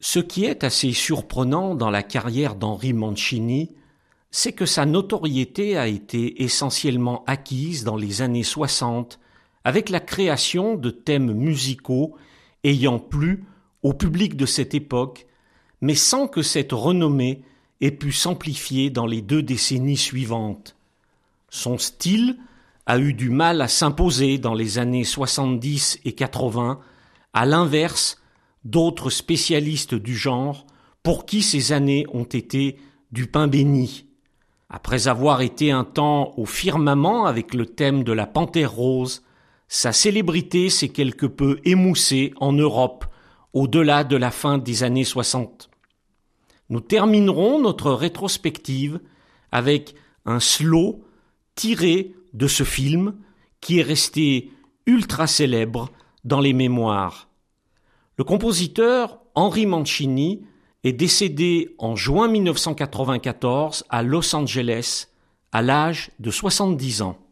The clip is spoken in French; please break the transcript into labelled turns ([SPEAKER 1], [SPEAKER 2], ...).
[SPEAKER 1] Ce qui est assez surprenant dans la carrière d'Henry Mancini, c'est que sa notoriété a été essentiellement acquise dans les années 60 avec la création de thèmes musicaux ayant plu au public de cette époque, mais sans que cette renommée ait pu s'amplifier dans les 2 décennies suivantes. Son style a eu du mal à s'imposer dans les années 70 et 80, à l'inverse d'autres spécialistes du genre pour qui ces années ont été du pain béni. Après avoir été un temps au firmament avec le thème de la Panthère rose, sa célébrité s'est quelque peu émoussée en Europe au-delà de la fin des années 60. Nous terminerons notre rétrospective avec un slow tiré de ce film qui est resté ultra célèbre dans les mémoires. Le compositeur Henry Mancini est décédé en juin 1994 à Los Angeles à l'âge de 70 ans.